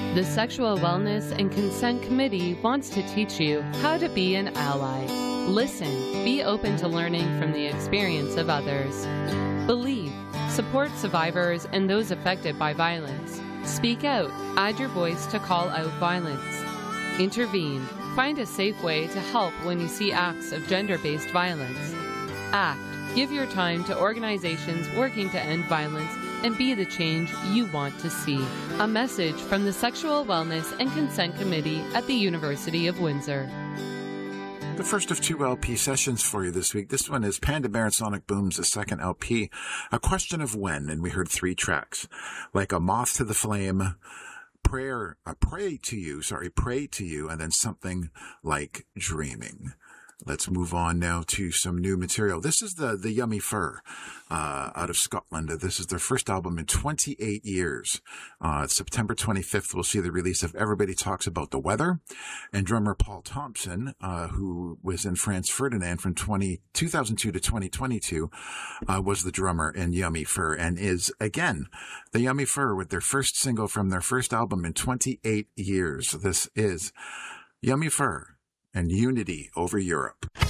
The Sexual Wellness and Consent Committee wants to teach you how to be an ally. Listen, be open to learning from the experience of others. Believe, support survivors and those affected by violence. Speak out, add your voice to call out violence. Intervene, find a safe way to help when you see acts of gender-based violence. Act, give your time to organizations working to end violence and be the change you want to see. A message from the Sexual Wellness and Consent Committee at the University of Windsor. The first of two LP sessions for you this week. This one is Panda Bear and Sonic Boom's second LP, A Question of When, and we heard three tracks. Like a Moth to the Flame, Pray to You, and then Something Like Dreaming. Let's move on now to some new material. This is the Yummy Fur out of Scotland. This is their first album in 28 years. September 25th, we'll see the release of Everybody Talks About the Weather. And drummer Paul Thompson, who was in Franz Ferdinand from 2002 to 2022, was the drummer in Yummy Fur and is, again, the Yummy Fur with their first single from their first album in 28 years. This is Yummy Fur and Unity Over Europe.